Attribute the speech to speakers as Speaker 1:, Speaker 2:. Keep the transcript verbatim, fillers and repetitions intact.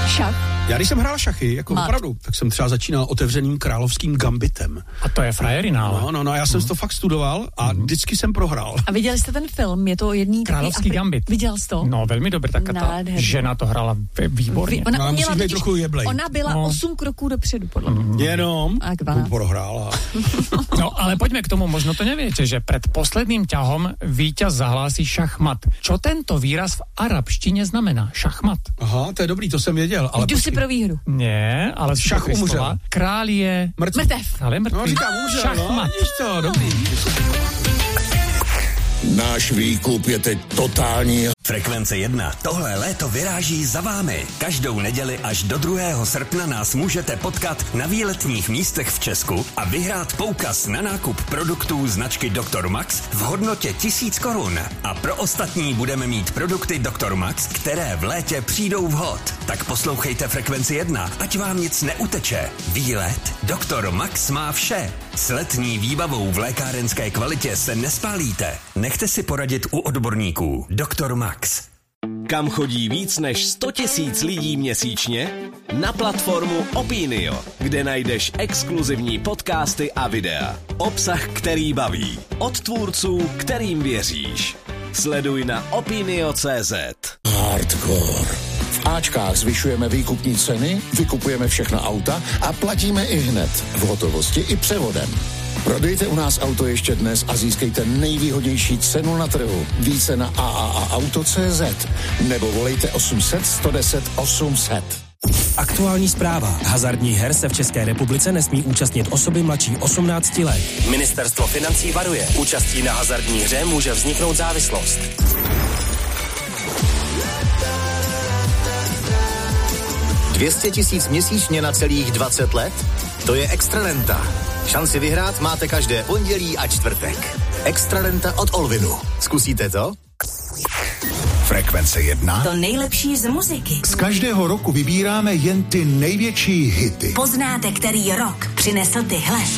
Speaker 1: Šach?
Speaker 2: Já když jsem hrál šachy, jako
Speaker 1: Mat.
Speaker 2: opravdu, tak jsem třeba začínal otevřeným královským gambitem.
Speaker 3: A to je frajerina, ale.
Speaker 2: No, no, no, já jsem hmm. to fakt studoval a hmm. vždycky jsem prohrál.
Speaker 1: A viděli jste ten film? Je to jedný
Speaker 3: Královský
Speaker 1: takový...
Speaker 3: gambit.
Speaker 1: Viděl jsi to?
Speaker 3: No, velmi dobrý, tak ta
Speaker 1: Nádherný.
Speaker 3: žena to hrála výborně.
Speaker 1: Ona,
Speaker 2: no,
Speaker 1: měla
Speaker 2: musíš být
Speaker 1: totiž,
Speaker 2: trochu jeblej.
Speaker 1: ona byla
Speaker 3: No.
Speaker 1: osm kroků dopředu, podle mě.
Speaker 2: Mm. Jenom
Speaker 1: A
Speaker 2: prohrála.
Speaker 3: No, ale poďme k tomu, možno to neviete, že pred posledným ťahom víťaz zahlási šachmat. Čo tento výraz v arabštine znamená? Šachmat.
Speaker 2: Aha, to je dobrý, to jsem věděl. Ale
Speaker 1: jdu si pro výhru.
Speaker 3: Nie, ale
Speaker 2: šach umřel.
Speaker 3: Král je
Speaker 2: mrtvý.
Speaker 1: Mrtev.
Speaker 3: Král je mrtvý.
Speaker 2: No, říkám, umřel,
Speaker 3: šachmat.
Speaker 2: no, to, dobrý.
Speaker 4: Náš výkup je teď totální.
Speaker 5: Frekvence jedna. Tohle léto vyráží za vámi. Každou neděli až do druhého srpna nás můžete potkat na výletních místech v Česku a vyhrát poukaz na nákup produktů značky doktor Max v hodnotě tisíc korun. A pro ostatní budeme mít produkty doktor Max, které v létě přijdou vhod. Tak poslouchejte Frekvenci jedna, ať vám nic neuteče. Výlet doktor Max má vše. S letní výbavou v lékárenské kvalitě se nespálíte. Nechte si poradit u odborníků. doktor Max.
Speaker 6: Kam chodí víc než sto tisíc lidí měsíčně? Na platformu Opinio, kde najdeš exkluzivní podcasty a videa. Obsah, který baví. Od tvůrců, kterým věříš. Sleduj na opinio tečka cé zet.
Speaker 4: Hardcore. V Ačkách zvyšujeme výkupní ceny, vykupujeme všechna auta a platíme i hned. V hotovosti i převodem. Prodejte u nás auto ještě dnes a získejte nejvýhodnější cenu na trhu. Více na a a a auto tečka cé zet nebo volejte osm set, sto deset, osm set.
Speaker 7: Aktuální zpráva. Hazardních her se v České republice nesmí účastnit osoby mladší osmnácti let. Ministerstvo financí varuje. Účastí na hazardní hře může vzniknout závislost.
Speaker 8: dvě stě tisíc měsíčně na celých dvacet let? To je Extrarenta. Šanci vyhrát máte každé pondělí a čtvrtek. Extrarenta od Olvinu. Zkusíte to?
Speaker 4: Frekvence jedna.
Speaker 9: To nejlepší z muziky.
Speaker 4: Z každého roku vybíráme jen ty největší hity.
Speaker 9: Poznáte, který rok přinesl tyhle.